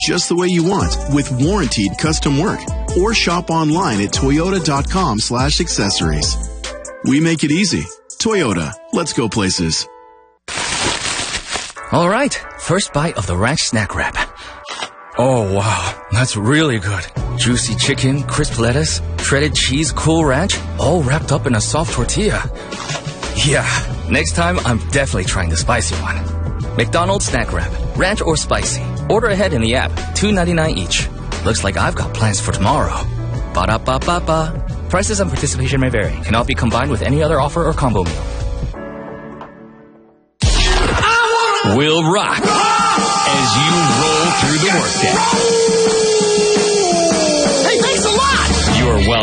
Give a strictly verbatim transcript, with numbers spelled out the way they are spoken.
just the way you want with warranted custom work. Or shop online at toyota.com slash accessories. We make it easy. Toyota, let's go places. All right, first bite of the ranch snack wrap. Oh, wow, that's really good. Juicy chicken, crisp lettuce, shredded cheese, cool ranch, all wrapped up in a soft tortilla. Yeah, next time I'm definitely trying the spicy one. McDonald's snack wrap, ranch or spicy. Order ahead in the app, two ninety-nine each. Looks like I've got plans for tomorrow. Ba-da-ba-ba-ba. Prices and participation may vary. Cannot be combined with any other offer or combo meal. Will rock as you roll through the workday.